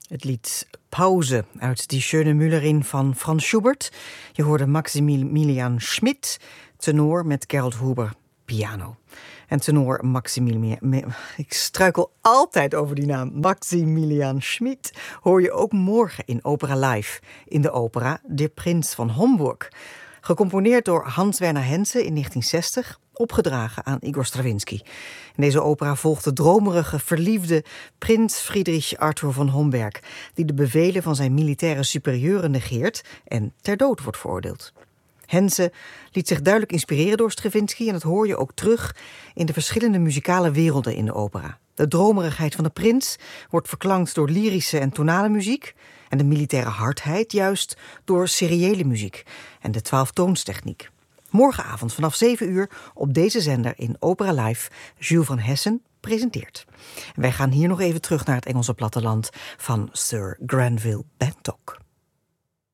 Het lied Pauze uit Die Schöne Müllerin van Franz Schubert. Je hoorde Maximilian Schmid, tenor met Gerald Huber, piano. En tenor Maximilian... Ik struikel altijd over die naam. Maximilian Schmid hoor je ook morgen in Opera Live. In de opera De Prins van Homburg. Gecomponeerd door Hans-Werner Henze in 1960... opgedragen aan Igor Stravinsky. In deze opera volgt de dromerige, verliefde prins Friedrich Arthur von Homberg, die de bevelen van zijn militaire superieuren negeert en ter dood wordt veroordeeld. Henze liet zich duidelijk inspireren door Stravinsky en dat hoor je ook terug in de verschillende muzikale werelden in de opera. De dromerigheid van de prins wordt verklankt door lyrische en tonale muziek en de militaire hardheid juist door seriële muziek en de 12-toonstechniek. Morgenavond vanaf 7 uur op deze zender in Opera Live Jules van Hessen presenteert. En wij gaan hier nog even terug naar het Engelse platteland van Sir Granville Bantop.